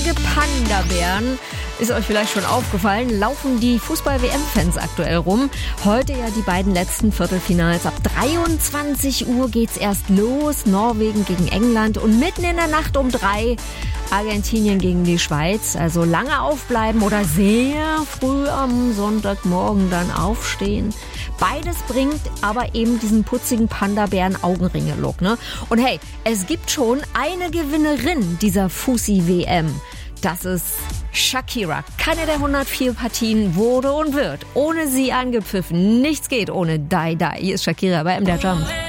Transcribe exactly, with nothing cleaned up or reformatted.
putzige Panda-Bären, ist euch vielleicht schon aufgefallen, laufen die Fußball-W M-Fans aktuell rum. Heute ja die beiden letzten Viertelfinals. Ab dreiundzwanzig Uhr geht's erst los. Norwegen gegen England und mitten in der Nacht um drei Argentinien gegen die Schweiz. Also lange aufbleiben oder sehr früh am Sonntagmorgen dann aufstehen. Beides bringt aber eben diesen putzigen Panda-Bären-Augenringe-Look, ne? Und hey, es gibt schon eine Gewinnerin dieser Fussi-W M. Das ist Shakira. Keine der hundertvier Partien wurde und wird ohne sie angepfiffen. Nichts geht ohne Die Die. Hier ist Shakira bei M D R Jump.